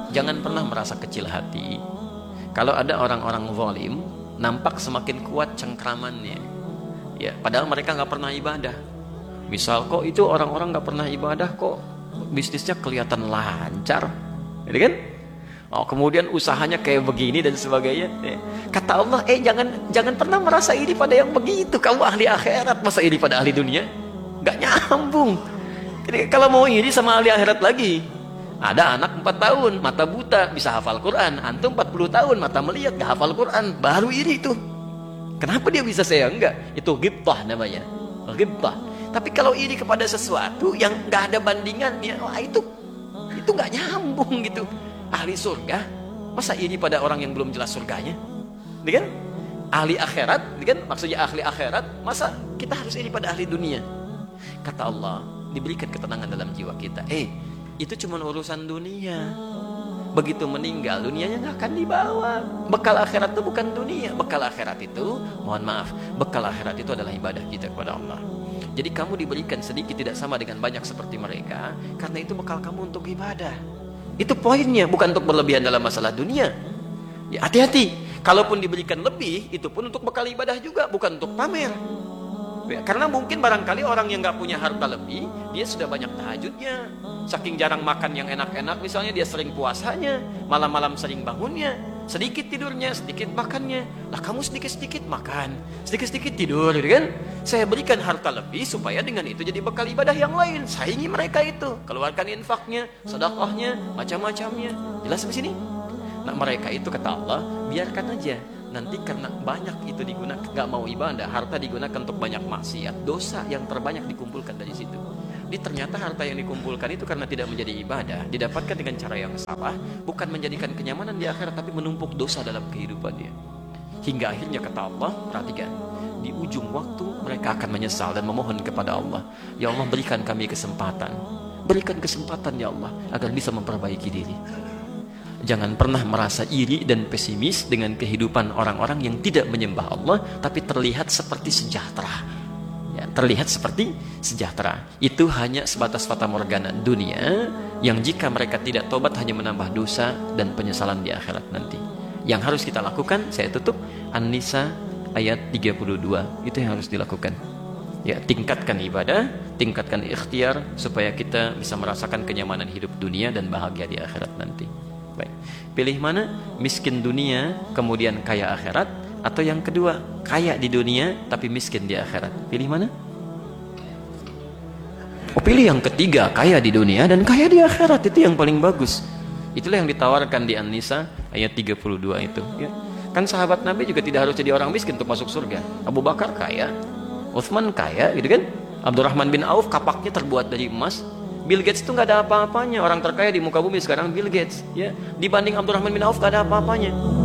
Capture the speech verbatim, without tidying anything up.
jangan pernah merasa kecil hati. Kalau ada orang-orang zalim, nampak semakin kuat cengkramannya. Ya, padahal mereka nggak pernah ibadah. Misal kok itu orang-orang nggak pernah ibadah kok bisnisnya kelihatan lancar, gitu kan? Oh, kemudian usahanya kayak begini dan sebagainya. Kata Allah, eh jangan jangan pernah merasa iri pada yang begitu. Kamu ahli akhirat, masa iri pada ahli dunia? Nggak nyambung. Jadi kalau mau iri sama ahli akhirat lagi, ada anak empat tahun, mata buta, bisa hafal Quran. Antum empat puluh tahun, mata melihat, gak hafal Quran. Baru iri itu. Kenapa dia bisa, saya enggak? Itu ghibtah namanya. Ghibtah. Tapi kalau iri kepada sesuatu yang nggak ada bandingannya, wah itu itu nggak nyambung gitu. Ahli surga, masa iri pada orang yang belum jelas surganya? Ini kan? Ahli akhirat, ini kan? Maksudnya ahli akhirat, masa kita harus iri pada ahli dunia? Kata Allah, diberikan ketenangan dalam jiwa kita. Eh, itu cuma urusan dunia. Begitu meninggal, dunianya nggak akan dibawa. Bekal akhirat itu bukan dunia. Bekal akhirat itu, mohon maaf, bekal akhirat itu adalah ibadah kita kepada Allah. Jadi kamu diberikan sedikit tidak sama dengan banyak seperti mereka, karena itu bekal kamu untuk ibadah. Itu poinnya, bukan untuk berlebihan dalam masalah dunia. Ya, hati-hati. Kalaupun diberikan lebih, itu pun untuk bekal ibadah juga, bukan untuk pamer. Ya, karena mungkin barangkali orang yang nggak punya harta lebih, dia sudah banyak tahajudnya, saking jarang makan yang enak-enak, misalnya dia sering puasanya, malam-malam sering bangunnya, sedikit tidurnya, sedikit makannya. Lah kamu sedikit-sedikit makan, sedikit-sedikit tidur, gitu kan? Saya berikan harta lebih supaya dengan itu jadi bekal ibadah yang lain. Saingi mereka itu, keluarkan infaknya, sedekahnya, macam-macamnya. Jelas di sini? Nah mereka itu kata Allah, biarkan aja. Nanti karena banyak itu digunakan, nggak mau ibadah, harta digunakan untuk banyak maksiat, dosa yang terbanyak dikumpulkan dari situ. Jadi ternyata harta yang dikumpulkan itu karena tidak menjadi ibadah, didapatkan dengan cara yang salah, bukan menjadikan kenyamanan di akhirat, tapi menumpuk dosa dalam kehidupannya. Hingga akhirnya kata Allah, perhatikan, di ujung waktu mereka akan menyesal dan memohon kepada Allah, ya Allah berikan kami kesempatan, berikan kesempatan ya Allah agar bisa memperbaiki diri. Jangan pernah merasa iri dan pesimis dengan kehidupan orang-orang yang tidak menyembah Allah tapi terlihat seperti sejahtera. Ya, terlihat seperti sejahtera. Itu hanya sebatas fata morgana dunia yang jika mereka tidak tobat hanya menambah dosa dan penyesalan di akhirat nanti. Yang harus kita lakukan, saya tutup, An-Nisa ayat tiga puluh dua. Itu yang harus dilakukan. Ya, tingkatkan ibadah, tingkatkan ikhtiar supaya kita bisa merasakan kenyamanan hidup dunia dan bahagia di akhirat nanti. Baik. Pilih mana? Miskin dunia kemudian kaya akhirat, atau yang kedua kaya di dunia tapi miskin di akhirat? Pilih mana? Oh, pilih yang ketiga, kaya di dunia dan kaya di akhirat. Itu yang paling bagus. Itulah yang ditawarkan di An-Nisa ayat tiga puluh dua itu, ya. Kan sahabat Nabi juga tidak harus jadi orang miskin untuk masuk surga. Abu Bakar kaya, Utsman kaya, gitu kan? Abdurrahman bin Auf kapaknya terbuat dari emas. Bill Gates itu nggak ada apa-apanya. Orang terkaya di muka bumi sekarang Bill Gates, ya. Dibanding Abdurrahman bin Auf nggak ada apa-apanya.